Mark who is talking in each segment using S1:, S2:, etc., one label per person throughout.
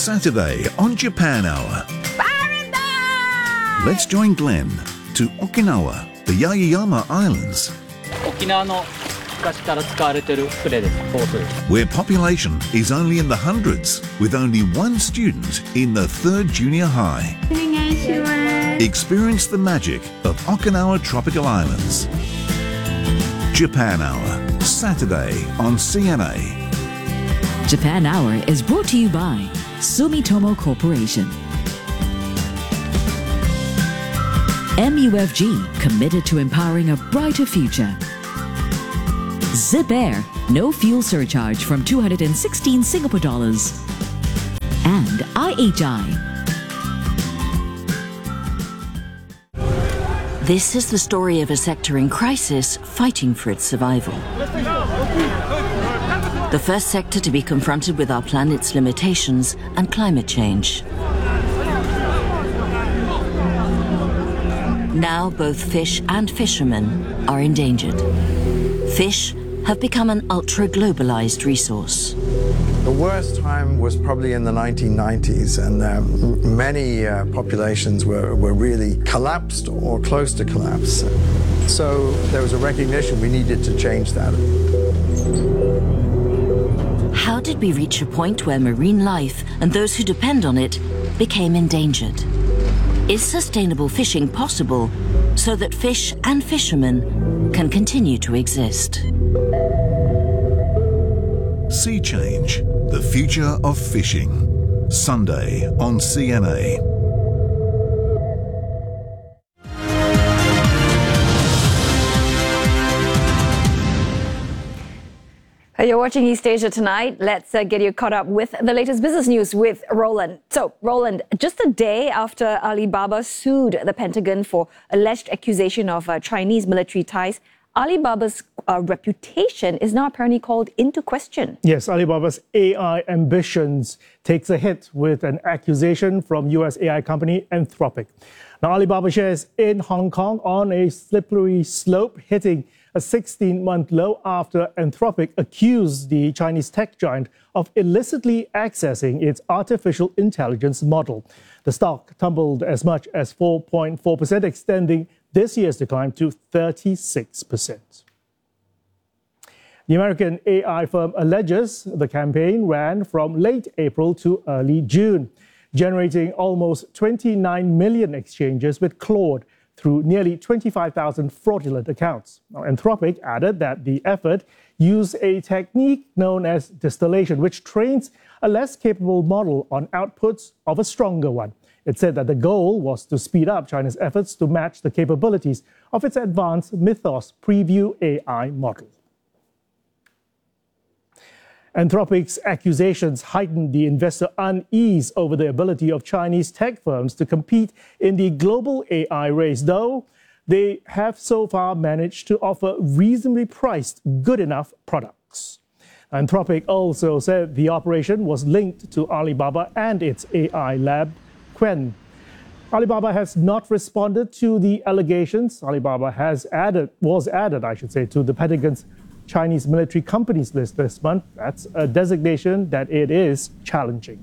S1: Saturday on Japan Hour.
S2: Paradise!
S1: Let's join Glenn to Okinawa, the Yaeyama Islands,
S3: 沖縄の昔から使われている船です。ボートです。
S1: where population is only in the hundreds, with only one student in the third junior high. Experience the magic of Okinawa Tropical Islands. Japan Hour, Saturday on CNA.
S4: Japan Hour is brought to you by Sumitomo Corporation. MUFG, committed to empowering a brighter future. Zip Air, no fuel surcharge from 216 Singapore dollars. And IHI.
S5: This is the story of a sector in crisis fighting for its survival. The first sector to be confronted with our planet's limitations and climate change. Now both fish and fishermen are endangered. Fish have become an ultra-globalized resource.
S6: The worst time was probably in the 1990s, and many populations were really collapsed or close to collapse. So there was a recognition we needed to change that.
S5: How did we reach a point where marine life and those who depend on it became endangered? Is sustainable fishing possible so that fish and fishermen can continue to exist?
S1: Sea Change, the future of fishing. Sunday on CNA.
S2: You're watching East Asia Tonight. Let's get you caught up with the latest business news with Roland. So, Roland, just a day after Alibaba sued the Pentagon for alleged accusation of Chinese military ties, Alibaba's reputation is now apparently called into question.
S7: Yes, Alibaba's AI ambitions takes a hit with an accusation from US AI company Anthropic. Now, Alibaba shares in Hong Kong on a slippery slope, hitting a 16-month low after Anthropic accused the Chinese tech giant of illicitly accessing its artificial intelligence model. The stock tumbled as much as 4.4%, extending this year's decline to 36%. The American AI firm alleges the campaign ran from late April to early June, generating almost 29 million exchanges with Claude through nearly 25,000 fraudulent accounts. Now, Anthropic added that the effort used a technique known as distillation, which trains a less capable model on outputs of a stronger one. It said that the goal was to speed up China's efforts to match the capabilities of its advanced Mythos Preview AI model. Anthropic's accusations heightened the investor unease over the ability of Chinese tech firms to compete in the global AI race, though they have so far managed to offer reasonably priced, good enough products. Anthropic also said the operation was linked to Alibaba and its AI lab, Qwen. Alibaba has not responded to the allegations. Alibaba was added to the Pentagon's Chinese military companies list this month. That's a designation that it is challenging.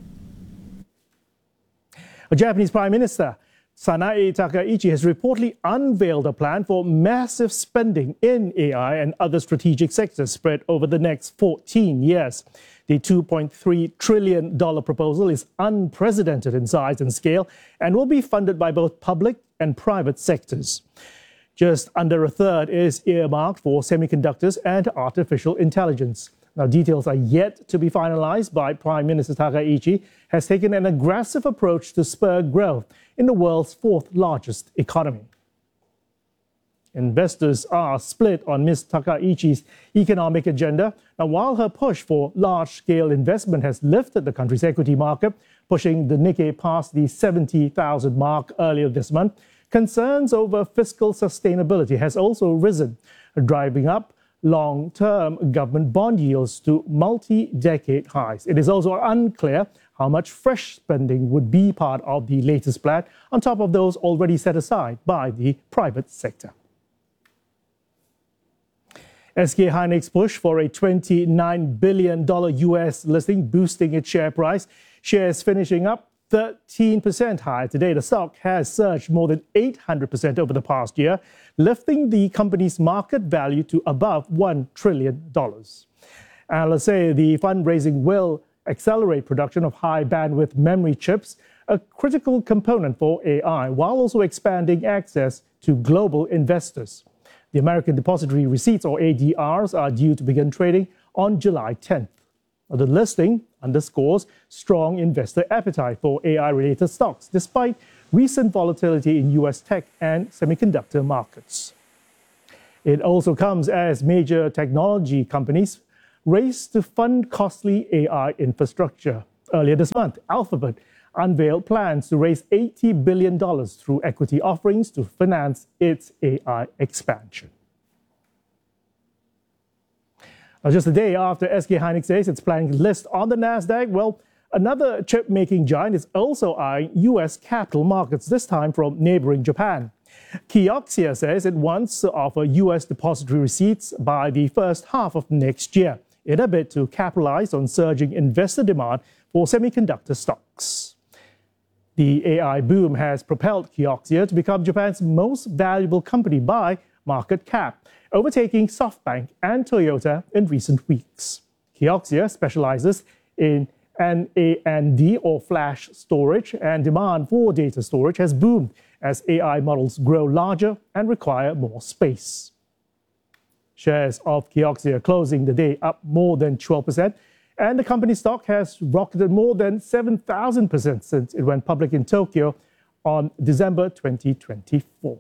S7: A Japanese Prime Minister, Sanae Takaichi, has reportedly unveiled a plan for massive spending in AI and other strategic sectors spread over the next 14 years. The $2.3 trillion proposal is unprecedented in size and scale and will be funded by both public and private sectors. Just under a third is earmarked for semiconductors and artificial intelligence. Now, details are yet to be finalized, but Prime Minister Takaichi has taken an aggressive approach to spur growth in the world's fourth largest economy. Investors are split on Ms. Takaichi's economic agenda. Now, while her push for large-scale investment has lifted the country's equity market, pushing the Nikkei past the 70,000 mark earlier this month, concerns over fiscal sustainability has also risen, driving up long-term government bond yields to multi-decade highs. It is also unclear how much fresh spending would be part of the latest plan, on top of those already set aside by the private sector. SK Hynix push for a $29 billion US listing, boosting its share price. Shares finishing up 13% higher today. The stock has surged more than 800% over the past year, lifting the company's market value to above $1 trillion. Analysts say the fundraising will accelerate production of high bandwidth memory chips, a critical component for AI, while also expanding access to global investors. The American Depository Receipts, or ADRs, are due to begin trading on July 10th. The listing underscores strong investor appetite for AI-related stocks, despite recent volatility in U.S. tech and semiconductor markets. It also comes as major technology companies race to fund costly AI infrastructure. Earlier this month, Alphabet unveiled plans to raise $80 billion through equity offerings to finance its AI expansion. Just a day after SK Hynix says it's planning to list on the Nasdaq, well, another chip-making giant is also eyeing U.S. capital markets, this time from neighboring Japan. Kioxia says it wants to offer U.S. depository receipts by the first half of next year in a bid to capitalize on surging investor demand for semiconductor stocks. The AI boom has propelled Kioxia to become Japan's most valuable company by market cap, overtaking SoftBank and Toyota in recent weeks. Kioxia specializes in NAND, or flash storage, and demand for data storage has boomed as AI models grow larger and require more space. Shares of Kioxia closing the day up more than 12%, and the company stock has rocketed more than 7,000% since it went public in Tokyo on December 2024.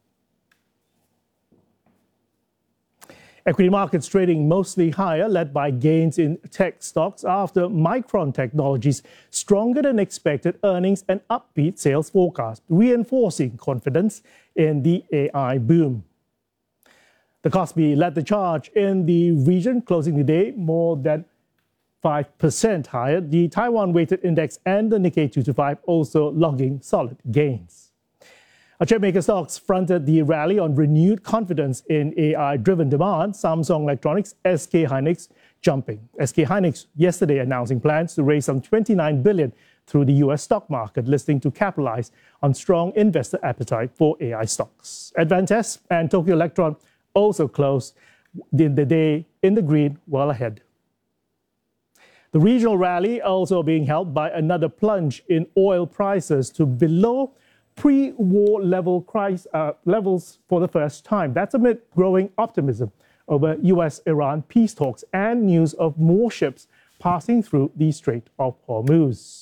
S7: Equity markets trading mostly higher, led by gains in tech stocks after Micron Technology's stronger than expected earnings and upbeat sales forecast, reinforcing confidence in the AI boom. The Kospi led the charge in the region, closing the day more than 5% higher. The Taiwan-weighted index and the Nikkei 225 also logging solid gains. Chipmaker stocks fronted the rally on renewed confidence in AI-driven demand. Samsung Electronics, SK Hynix jumping. SK Hynix yesterday announcing plans to raise some $29 billion through the U.S. stock market, listing to capitalize on strong investor appetite for AI stocks. Advantest and Tokyo Electron also closed the day in the green, well ahead. The regional rally also being helped by another plunge in oil prices to below pre-war levels for the first time. That's amid growing optimism over U.S.-Iran peace talks and news of more ships passing through the Strait of Hormuz.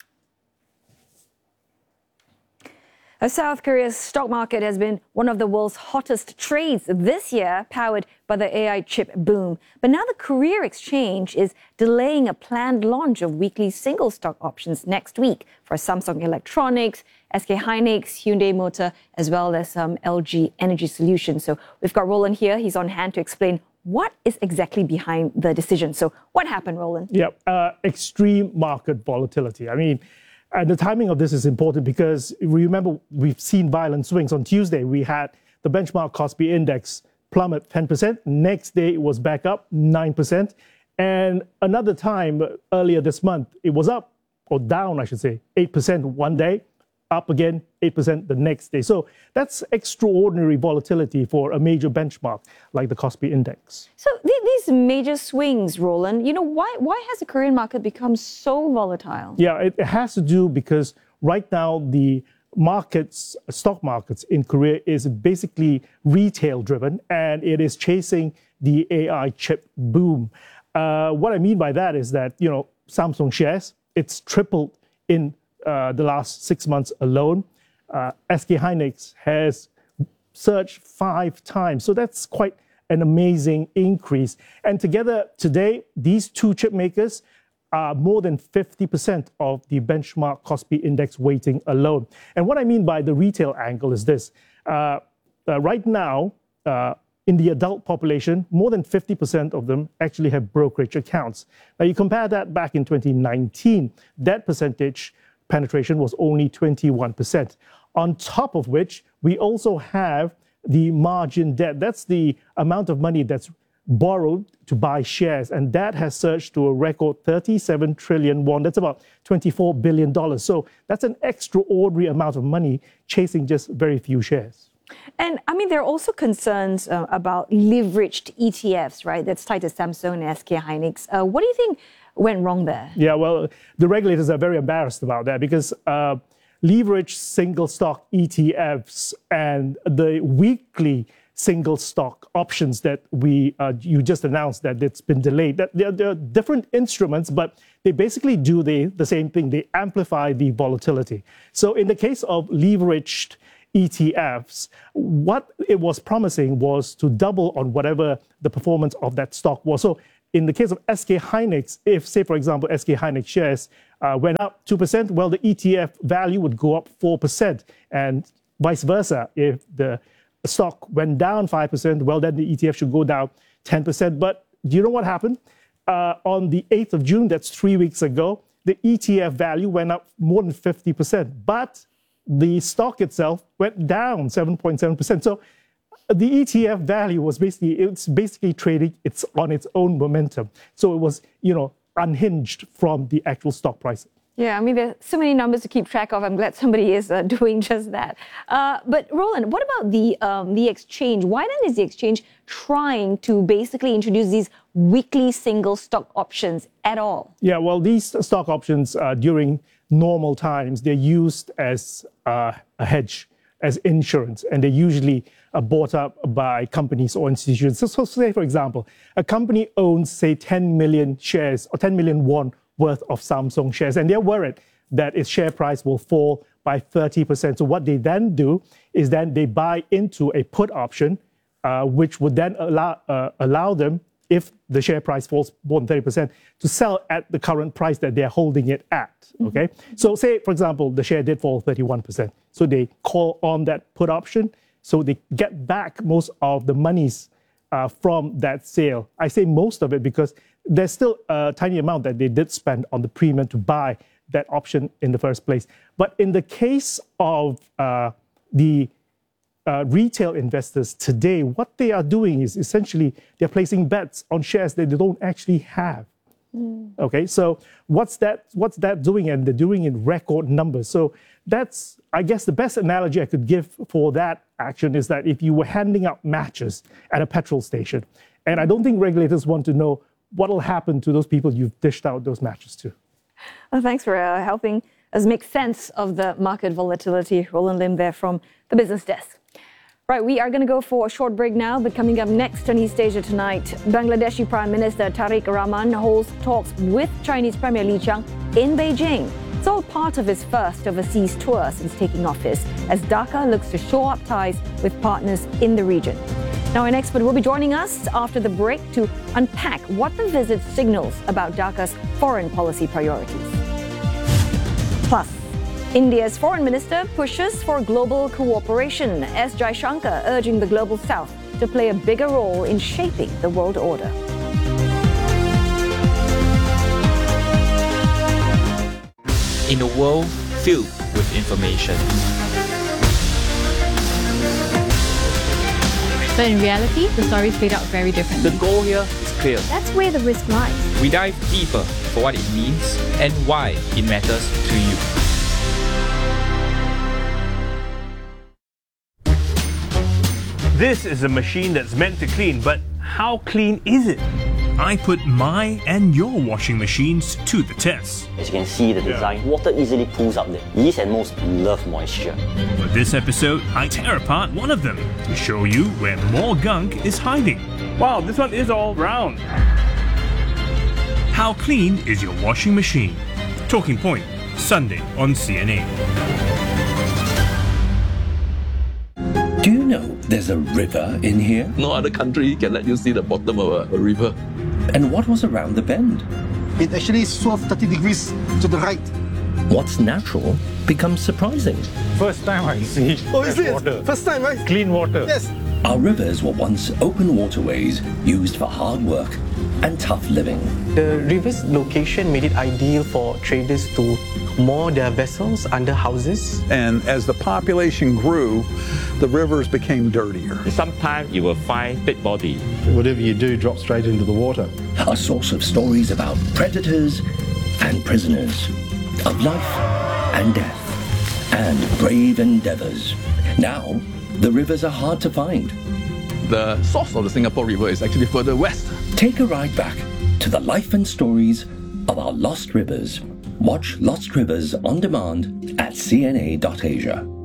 S2: South Korea's stock market has been one of the world's hottest trades this year, powered by the AI chip boom. But now the Korea Exchange is delaying a planned launch of weekly single stock options next week for Samsung Electronics, SK Hynix, Hyundai Motor, as well as LG Energy Solutions. So we've got Roland here. He's on hand to explain what is exactly behind the decision. So what happened, Roland?
S7: Yeah, extreme market volatility. I mean, and the timing of this is important because remember, we've seen violent swings. On Tuesday, we had the benchmark Kospi index plummet 10%. Next day, it was back up 9%. And another time earlier this month, it was up, or down, I should say, 8% one day, up again 8% the next day. So that's extraordinary volatility for a major benchmark like the Kospi index.
S2: So these major swings, Roland, why has the Korean market become so volatile?
S7: Yeah, it has to do because right now the stock markets in Korea is basically retail driven, and it is chasing the AI chip boom. What I mean by that is that, Samsung shares, it's tripled in the last 6 months alone. SK Hynix has surged 5 times. So that's quite an amazing increase. And together today, these two chip makers are more than 50% of the benchmark Kospi index weighting alone. And what I mean by the retail angle is this. Right now, in the adult population, more than 50% of them actually have brokerage accounts. Now, you compare that back in 2019, that percentage penetration was only 21%. On top of which, we also have the margin debt. That's the amount of money that's borrowed to buy shares, and that has surged to a record 37 trillion won. That's about $24 billion. So that's an extraordinary amount of money chasing just very few shares.
S2: And I mean, there are also concerns about leveraged ETFs, right? That's tied to Samsung and SK Hynix. What do you think went wrong there?
S7: Yeah, well, the regulators are very embarrassed about that because leveraged single stock ETFs and the weekly single stock options that you just announced that it's been delayed. That they're different instruments, but they basically do the same thing. They amplify the volatility. So in the case of leveraged ETFs, what it was promising was to double on whatever the performance of that stock was. So in the case of SK Hynix, if, say, for example, SK Hynix shares went up 2%, well, the ETF value would go up 4%, and vice versa. If the stock went down 5%, well, then the ETF should go down 10%. But do you know what happened? On the 8th of June, that's 3 weeks ago, the ETF value went up more than 50%, but the stock itself went down 7.7%. So the ETF value was basically trading on its own momentum. So it was, unhinged from the actual stock price.
S2: Yeah, I mean, there's so many numbers to keep track of. I'm glad somebody is doing just that. But Roland, what about the exchange? Why then is the exchange trying to basically introduce these weekly single stock options at all? Yeah,
S7: well, these stock options during normal times, they're used as a hedge, as insurance, and they're usually bought up by companies or institutions. So say, for example, a company owns, say, 10 million shares or 10 million won worth of Samsung shares, and they're worried that its share price will fall by 30%. So what they then do is then they buy into a put option, which would then allow them, if the share price falls more than 30%, to sell at the current price that they're holding it at, okay? So say, for example, the share did fall 31%. So they call on that put option, so they get back most of the monies from that sale. I say most of it because there's still a tiny amount that they did spend on the premium to buy that option in the first place. But in the case of the retail investors today, what they are doing is essentially they're placing bets on shares that they don't actually have. Okay, so what's that doing? And they're doing in record numbers. So that's, I guess, the best analogy I could give for that action is that if you were handing out matches at a petrol station, and I don't think regulators want to know what will happen to those people you've dished out those matches to.
S2: Well, thanks for helping us make sense of the market volatility. Roland Lim there from the Business Desk. Right, we are going to go for a short break now, but coming up next on East Asia Tonight, Bangladeshi Prime Minister Tariq Rahman holds talks with Chinese Premier Li Qiang in Beijing. It's all part of his first overseas tour since taking office, as Dhaka looks to shore up ties with partners in the region. Now, an expert will be joining us after the break to unpack what the visit signals about Dhaka's foreign policy priorities. Plus, India's foreign minister pushes for global cooperation, S. Jaishankar urging the Global South to play a bigger role in shaping the world order.
S8: In a world filled with information.
S9: But in reality, the stories played out very differently.
S8: The goal here is clear.
S9: That's where the risk lies.
S8: We dive deeper for what it means and why it matters to you.
S10: This is a machine that's meant to clean, but how clean is it? I put my and your washing machines to the test.
S11: As you can see the design, water easily pulls out the least and most loved moisture.
S10: For this episode, I tear apart one of them to show you where more gunk is hiding. Wow, this one is all round. How clean is your washing machine? Talking Point, Sunday on CNA.
S12: Do you know there's a river in here?
S13: No other country can let you see the bottom of a river.
S12: And what was around the bend?
S14: It actually swerved 30 degrees to the right.
S12: What's natural becomes surprising.
S15: First time I see
S14: water. First time, right?
S15: Clean water.
S14: Yes.
S12: Our rivers were once open waterways used for hard work, and tough living.
S16: The river's location made it ideal for traders to moor their vessels under houses.
S17: And as the population grew, the rivers became dirtier.
S18: Sometimes you will find dead body.
S14: Whatever you do drops straight into the water.
S12: A source of stories about predators and prisoners, of life and death, and brave endeavors. Now, the rivers are hard to find.
S13: The source of the Singapore River is actually further west.
S12: Take a ride back to the life and stories of our lost rivers. Watch Lost Rivers on demand at cna.asia.